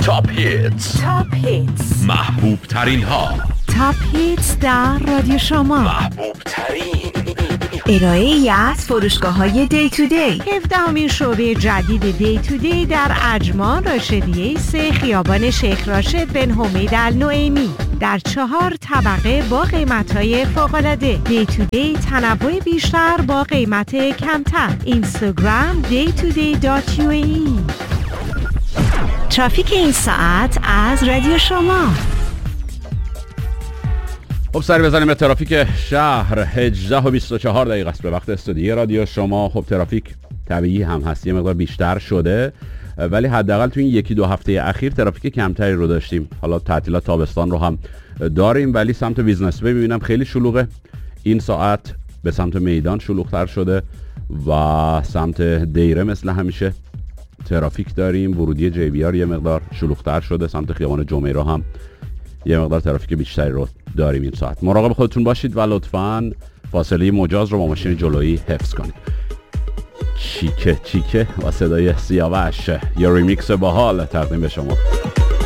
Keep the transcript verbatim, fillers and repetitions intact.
تاپ هیتز، تاپ هیتز، محبوب ترین ها، تاپ هیتز در رادیو شما، محبوب ترین ارائه ای از فروشگاه های دی تو دی. هفدهمین شعبه جدید دی تو دی در عجمان راشدیه سه خیابان شیخ راشد بن حمید النعیمی در چهار طبقه با قیمت‌های فوق‌العاده. دی تو دی تنوع بیشتر با قیمت کمتر. اینستاگرام دی تو دی دات یو ای. ترافیک این ساعت از رادیو شما. خب سری بزنیم به ترافیک شهر. هجده و بیست و چهار دقیقه است به وقت استودیوی رادیو شما. خب ترافیک طبیعی هم هست، یه مقدار بیشتر شده، ولی حداقل تو این یکی دو هفته اخیر ترافیک کمتری رو داشتیم. حالا تعطیلات تابستان رو هم داریم، ولی سمت بیزنس وی میبینم خیلی شلوغه. این ساعت به سمت میدان شلوغ‌تر شده و سمت دیره مثل همیشه ترافیک داریم. ورودی جی بی آر یه مقدار شلوغ‌تر شده، سمت خیابان جمعه رو هم یه مقدار ترافیک بیشتری رو داریم این ساعت. مراقب خودتون باشید و لطفاً فاصله مجاز رو با ماشین جلویی حفظ کنید. چیکه چیکه و صدای سیاوش یا ریمیکس باحال تقدیم به شما.